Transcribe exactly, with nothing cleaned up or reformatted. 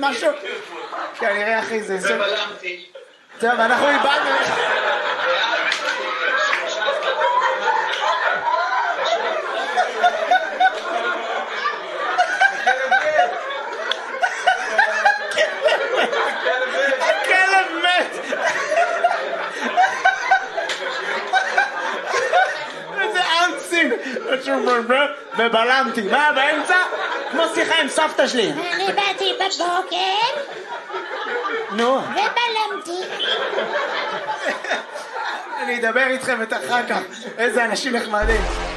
משהו? כנראה אחי זה... ובלמתי. טוב, אנחנו איבדנו... הכלב מת! איזה אנסים! ובלמתי, מה באמצע? כמו שיחה עם סבתא שלי. אני באתי בבוקר נו. ובלמתי. אני אדבר איתכם את אחר כך. איזה אנשים נחמדים.